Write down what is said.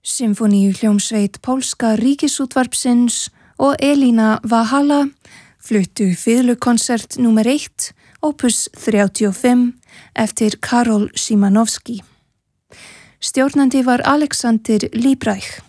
Symfóníuhljómsveit Pólska ríkisútvarpsins og Elína Vahala fluttu fiðlukonsert númer 1, opus 35, eftir Karol Szymanowski. Stjórnandi var Alexander Liebreich.